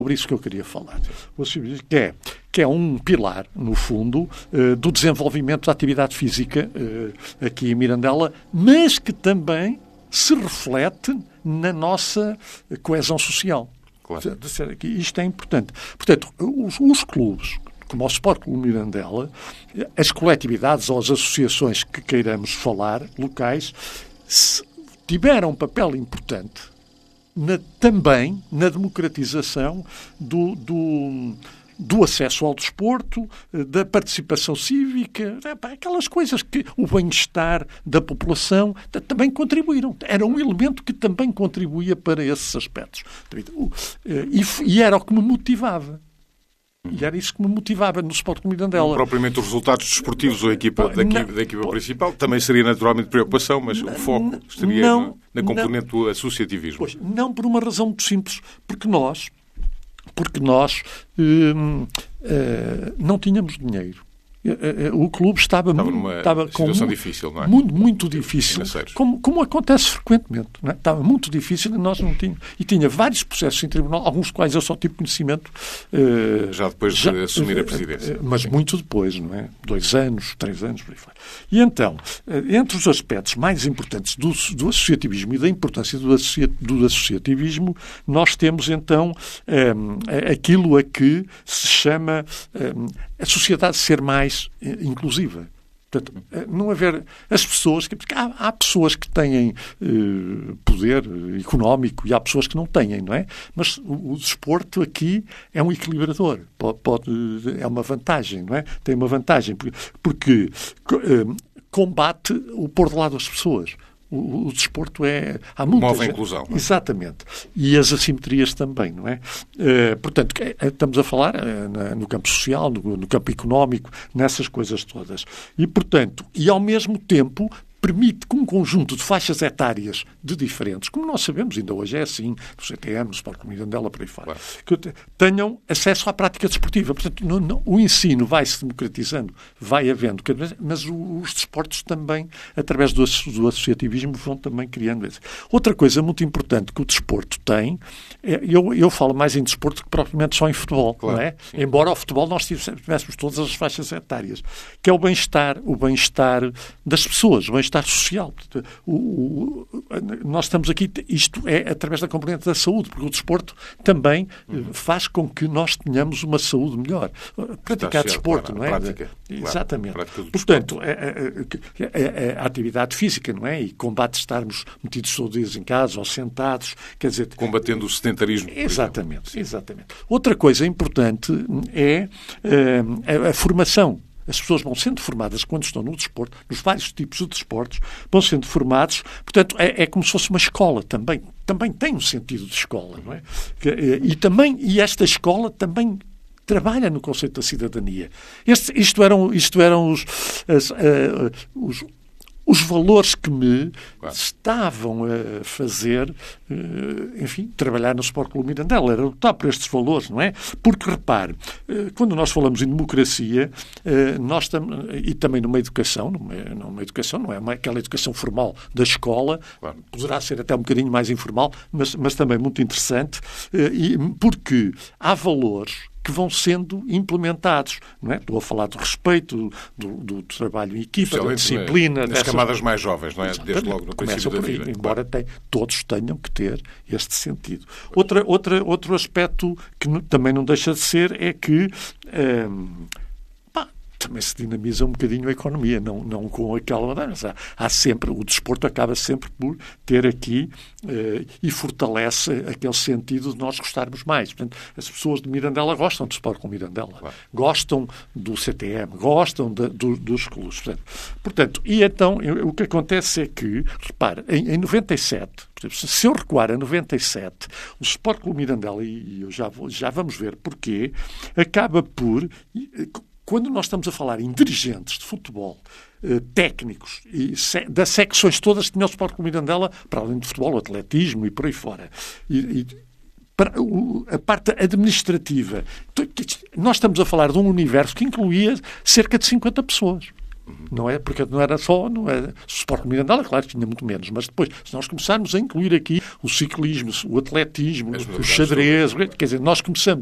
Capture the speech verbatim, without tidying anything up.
sobre isso que eu queria falar. O associativismo que é, que é um pilar, no fundo, uh, do desenvolvimento da atividade física uh, aqui em Mirandela, mas que também se reflete na nossa coesão social. Claro. Isto é importante. Portanto, os, os clubes, como o Sport Clube Mirandela, as coletividades ou as associações que queiramos falar, locais, tiveram um papel importante Na, também na democratização do, do, do acesso ao desporto, da participação cívica, aquelas coisas que o bem-estar da população também contribuíram. Era um elemento que também contribuía para esses aspectos. E, e era o que me motivava. E era isso que me motivava no Sport Clube Mirandela. Não propriamente os resultados desportivos ou a equipa, da, equipa, da equipa principal. Também seria naturalmente preocupação, mas o foco estaria não, na, na componente não, do associativismo. Pois, não por uma razão muito simples. Porque nós, porque nós hum, uh, não tínhamos dinheiro. O clube estava, estava numa estava situação com, difícil, não é? Muito, muito difícil, como, como acontece frequentemente. Não é? Estava muito difícil e nós não tínhamos. E tinha vários processos em tribunal, alguns quais eu só tive conhecimento. Uh, já depois de já, assumir a presidência. Uh, mas muito depois, não é? Dois anos, três anos, por aí fora. E então, uh, entre os aspectos mais importantes do, do associativismo e da importância do, associa, do associativismo, nós temos então um, aquilo a que se chama um, a sociedade ser mais inclusiva. Portanto, não haver as pessoas que há, há pessoas que têm eh, poder económico e há pessoas que não têm, não é? Mas o, o desporto aqui é um equilibrador, pode, pode, é uma vantagem, não é? Tem uma vantagem porque, porque eh, combate o pôr de lado das pessoas. O, o desporto é... Há Move a inclusão. Não é? Exatamente. E as assimetrias também, não é? Uh, portanto, estamos a falar uh, na, no campo social, no, no campo económico, nessas coisas todas. E, portanto, e ao mesmo tempo permite que um conjunto de faixas etárias de diferentes, como nós sabemos, ainda hoje é assim, no C T M, no Sport Clube Mirandela, por aí fora, claro, que tenham acesso à prática desportiva. Portanto, no, no, o ensino vai se democratizando, vai havendo, mas os desportos também, através do, do associativismo, vão também criando isso. Outra coisa muito importante que o desporto tem, é, eu, eu falo mais em desporto que propriamente só em futebol, claro, não é? Sim. Embora ao futebol nós tivéssemos todas as faixas etárias, que é o bem-estar, o bem-estar das pessoas, o bem-estar social. O, o, nós estamos aqui, isto é através da componente da saúde, porque o desporto também uhum. faz com que nós tenhamos uma saúde melhor. Praticar desporto, não é? Prática, exatamente. Claro, prática portanto, é, é, é, é a atividade física, não é? E combate estarmos metidos todos os dias em casa ou sentados, quer dizer... Combatendo o sedentarismo. Exatamente, exatamente. Outra coisa importante é, é a formação. As pessoas vão sendo formadas quando estão no desporto, nos vários tipos de desportos, vão sendo formados, portanto, é, é como se fosse uma escola também. Também tem um sentido de escola, não é? E, também, e esta escola também trabalha no conceito da cidadania. Este, isto eram, isto eram os, as, uh, os os valores que me claro. estavam a fazer, enfim, trabalhar no Sport Clube Mirandela. Era lutar por estes valores, não é? Porque, repare, quando nós falamos em democracia, nós tam- e também numa educação, numa, numa educação, não é uma, aquela educação formal da escola, claro. poderá ser até um bocadinho mais informal, mas, mas também muito interessante, e, porque há valores que vão sendo implementados. Não é? Estou a falar do respeito, do, do trabalho em equipa, da disciplina. Nas dessas... camadas mais jovens, não é? Desde logo no princípio da vida. Embora tenha, todos tenham que ter este sentido. Outra, outra, outro aspecto que n- também não deixa de ser é que hum, pá, também se dinamiza um bocadinho a economia, não, não com aquela mudança. Há, há sempre, o desporto acaba sempre por ter aqui eh, e fortalece aquele sentido de nós gostarmos mais. Portanto, as pessoas de Mirandela gostam de Sport com Mirandela, claro. gostam do C T M, gostam de, do, dos clubes. Portanto, portanto, e então eu, o que acontece é que, repare, em, em noventa e sete, se eu recuar a noventa e sete, o Sport Clube Mirandela, e eu já, vou, já vamos ver porquê, acaba por... Quando nós estamos a falar em dirigentes de futebol, eh, técnicos, e se, das secções todas que tinha o Sport Clube Mirandela, para além de futebol, atletismo e por aí fora, e, e para o, a parte administrativa, nós estamos a falar de um universo que incluía cerca de cinquenta pessoas. Não é? Porque não era só, não é? O Sport Mirandal, é claro que tinha muito menos, mas depois, se nós começarmos a incluir aqui o ciclismo, o atletismo, o xadrez, quer dizer, nós começamos